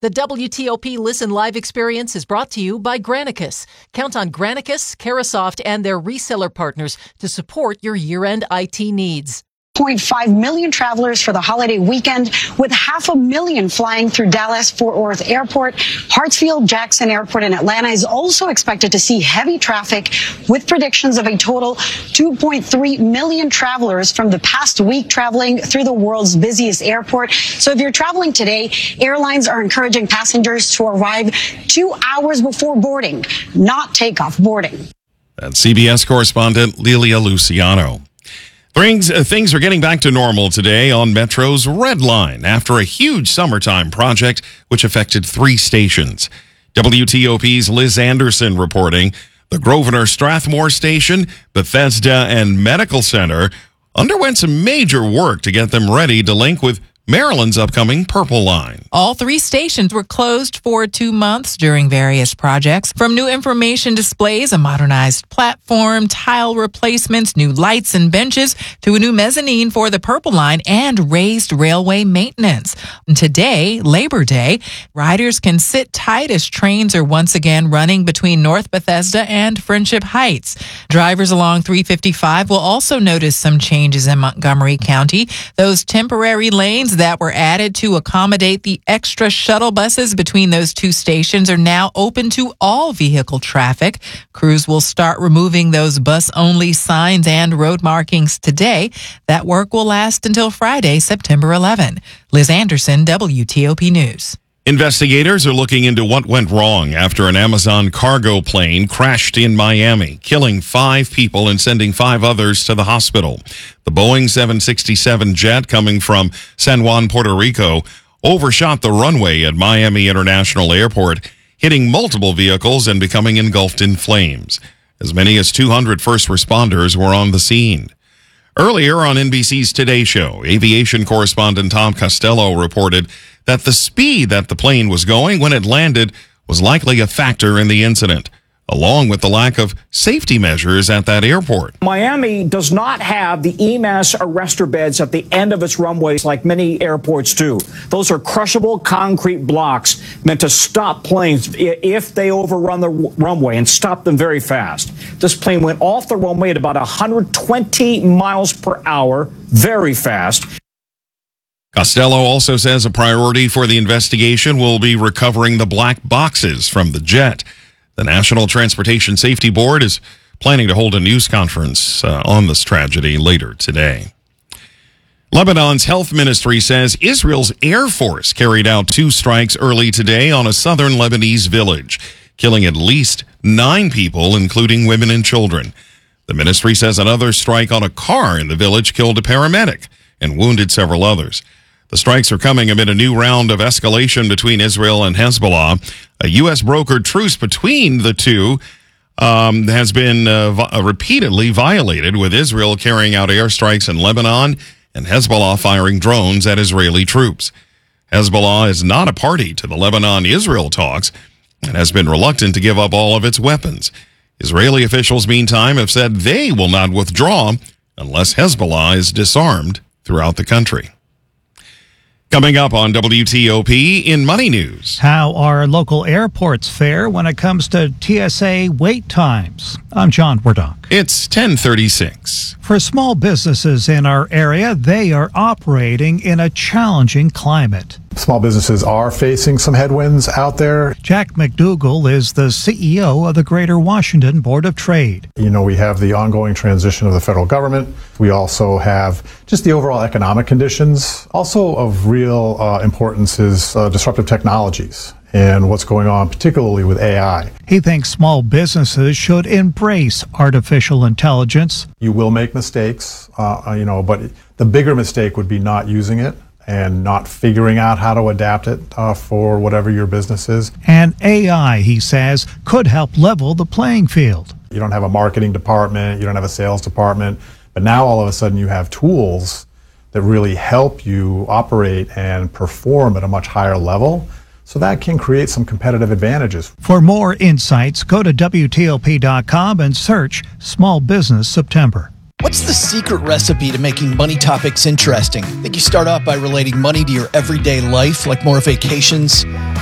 The WTOP Listen Live experience is brought to you by Granicus. Count on Granicus, Carasoft, and their reseller partners to support your year-end IT needs. 0.5 million travelers for the holiday weekend, with 500,000 flying through Dallas-Fort Worth Airport. Hartsfield-Jackson Airport in Atlanta is also expected to see heavy traffic, with predictions of a total 2.3 million travelers from the past week traveling through the world's busiest airport. So if you're traveling today, airlines are encouraging passengers to arrive 2 hours before boarding, not takeoff boarding. That's CBS correspondent Lilia Luciano. Things are getting back to normal today on Metro's Red Line after a huge summertime project which affected 3 stations. WTOP's Liz Anderson reporting the Grosvenor Strathmore Station, Bethesda, and Medical Center underwent some major work to get them ready to link with Maryland's upcoming Purple Line. All 3 stations were closed for 2 months during various projects, from new information displays, a modernized platform, tile replacements, new lights and benches, to a new mezzanine for the Purple Line and raised railway maintenance. And today, Labor Day, riders can sit tight as trains are once again running between North Bethesda and Friendship Heights. Drivers along 355 will also notice some changes in Montgomery County. Those temporary lanes that were added to accommodate the extra shuttle buses between those 2 stations are now open to all vehicle traffic. Crews will start removing those bus-only signs and road markings today. That work will last until Friday, September 11. Liz Anderson, WTOP News. Investigators are looking into what went wrong after an Amazon cargo plane crashed in Miami, killing 5 people and sending 5 others to the hospital. The Boeing 767 jet coming from San Juan, Puerto Rico, overshot the runway at Miami International Airport, hitting multiple vehicles and becoming engulfed in flames. As many as 200 first responders were on the scene. Earlier on NBC's Today Show, aviation correspondent Tom Costello reported that the speed that the plane was going when it landed was likely a factor in the incident, along with the lack of safety measures at that airport. Miami does not have the EMAS arrestor beds at the end of its runways like many airports do. Those are crushable concrete blocks meant to stop planes if they overrun the runway and stop them very fast. This plane went off the runway at about 120 miles per hour, very fast. Costello also says a priority for the investigation will be recovering the black boxes from the jet. The National Transportation Safety Board is planning to hold a news conference on this tragedy later today. Lebanon's health ministry says Israel's Air Force carried out 2 strikes early today on a southern Lebanese village, killing at least 9 people, including women and children. The ministry says another strike on a car in the village killed a paramedic and wounded several others. The strikes are coming amid a new round of escalation between Israel and Hezbollah. A U.S. brokered truce between the two has been repeatedly violated, with Israel carrying out airstrikes in Lebanon and Hezbollah firing drones at Israeli troops. Hezbollah is not a party to the Lebanon-Israel talks and has been reluctant to give up all of its weapons. Israeli officials, meantime, have said they will not withdraw unless Hezbollah is disarmed throughout the country. Coming up on WTOP in Money News. How are local airports fare when it comes to TSA wait times? I'm John Wardock. It's 10:36. For small businesses in our area, they are operating in a challenging climate. Small businesses are facing some headwinds out there. Jack McDougall is the CEO of the Greater Washington Board of Trade. You know, we have the ongoing transition of the federal government. We also have just the overall economic conditions. Also of real importance is disruptive technologies and what's going on, particularly with AI. He thinks small businesses should embrace artificial intelligence. You will make mistakes, but the bigger mistake would be not using it and not figuring out how to adapt it for whatever your business is. And AI, he says, could help level the playing field. You don't have a marketing department, you don't have a sales department, but now all of a sudden you have tools that really help you operate and perform at a much higher level. So that can create some competitive advantages. For more insights, go to WTOP.com and search Small Business September. What's the secret recipe to making money topics interesting? Think you start off by relating money to your everyday life, like more vacations,